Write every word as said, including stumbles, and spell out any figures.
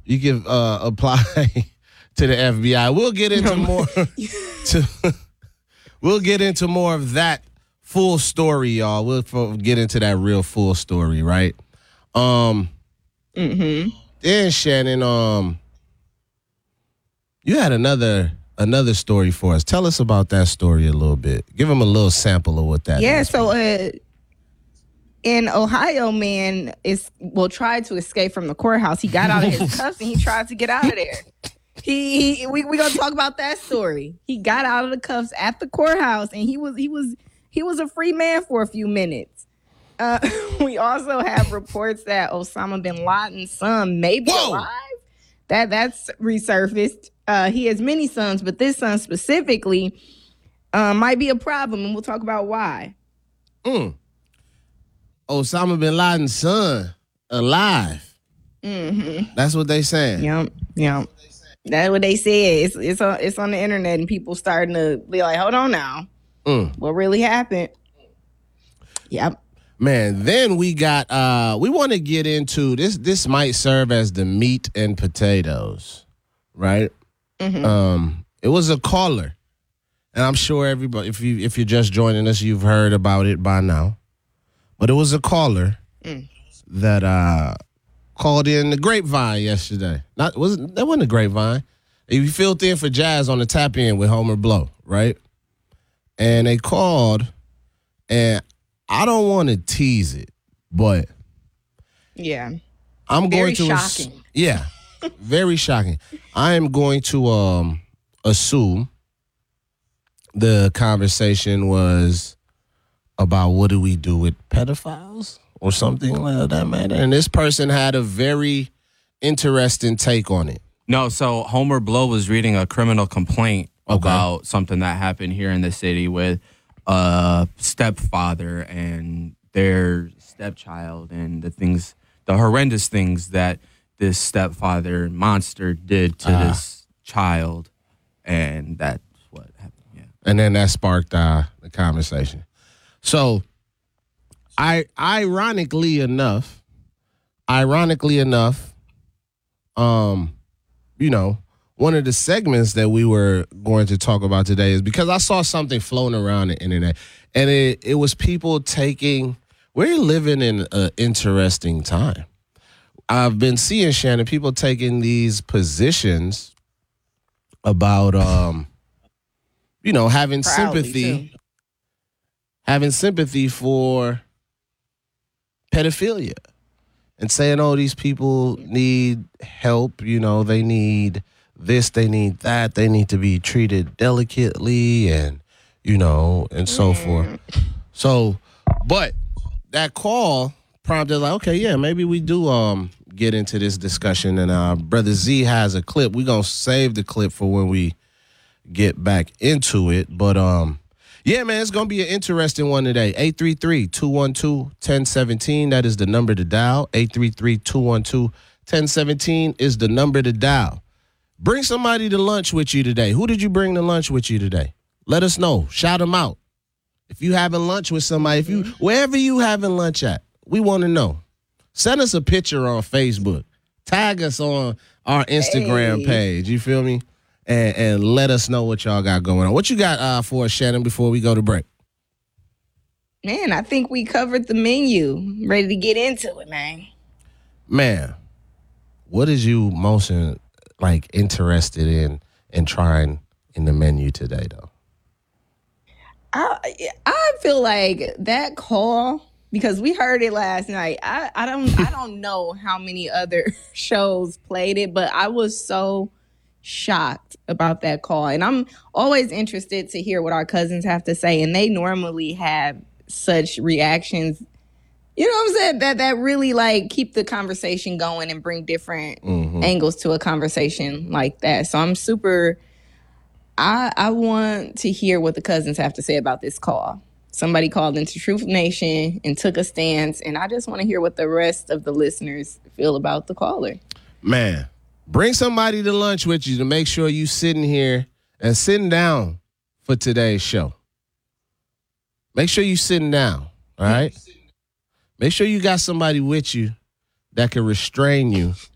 you can uh, apply to the F B I. We'll get into more. to, we'll get into more of that full story, y'all. We'll get into that real full story, right? Um. Mm-hmm. Then Shannon, um, you had another another story for us. Tell us about that story a little bit. Give them a little sample of what that yeah, is. Yeah. So, uh, in Ohio, man is well tried to escape from the courthouse. He got out of his cuffs and he tried to get out of there. He, he we we gonna talk about that story. He got out of the cuffs at the courthouse and he was he was he was a free man for a few minutes. Uh, we also have reports that Osama bin Laden's son may be Whoa. alive. That that's resurfaced. Uh, he has many sons, but this son specifically uh, might be a problem, and we'll talk about why. Mm. Osama bin Laden's son alive. Mm-hmm. That's what they saying. Yep, yep. That's what they said. It's it's on it's on the internet, and people starting to be like, "Hold on now, mm. what really happened?" Yep. Man, then we got, uh, we want to get into, this This might serve as the meat and potatoes, right? Mm-hmm. Um, it was a caller, and I'm sure everybody, if, you, if you're just joining us, you've heard about it by now. But it was a caller mm. that uh, called in the grapevine yesterday. Not wasn't That wasn't the grapevine. You filled in for Jazz on the tap in with Homer Blow, right? And they called, and I don't want to tease it, but yeah, I'm very going to shocking. Ass- yeah, very shocking. I am going to um, assume the conversation was about what do we do with pedophiles or something like that matter. And this person had a very interesting take on it. No, so Homer Blow was reading a criminal complaint okay. about something that happened here in the city with a stepfather and their stepchild and the things, the horrendous things that this stepfather monster did to uh, this child. And that's what happened, yeah. And then that sparked uh, the conversation. So, I ironically enough, ironically enough, um, you know, one of the segments that we were going to talk about today is because I saw something floating around the internet, and it, it was people taking, we're living in an interesting time. I've been seeing, Shannon, people taking these positions about, um, you know, having Proudly, sympathy, too. having sympathy for pedophilia and saying, oh, these people need help, you know, they need this, they need that, they need to be treated delicately and, you know, and so mm. forth. So, but that call prompted like, okay, yeah, maybe we do um get into this discussion. And uh, Brother Z has a clip. We're going to save the clip for when we get back into it. But, um, yeah, man, it's going to be an interesting one today. eight three three, two one two, one zero one seven. That is the number to dial. eight three three, two one two, one zero one seven is the number to dial. Bring somebody to lunch with you today. Who did you bring to lunch with you today? Let us know. Shout them out. If you having lunch with somebody, if you wherever you having lunch at, we want to know. Send us a picture on Facebook. Tag us on our Instagram hey. page. You feel me? And, and let us know what y'all got going on. What you got uh, for us, Shannon, before we go to break? Man, I think we covered the menu. Ready to get into it, man. Man, what is you most in, like interested in in trying in the menu today, though? I I feel like that call, because we heard it last night. I, I don't I don't know how many other shows played it, but I was so shocked about that call. And I'm always interested to hear what our cousins have to say. And they normally have such reactions, you know what I'm saying, that that really like keep the conversation going and bring different mm-hmm. angles to a conversation like that. So I'm super I I want to hear what the cousins have to say about this call. Somebody called into Truth Nation and took a stance, and I just want to hear what the rest of the listeners feel about the caller. Man, bring somebody to lunch with you to make sure you sitting here and sitting down for today's show. Make sure you sitting down, all right? Make sure you got somebody with you that can restrain you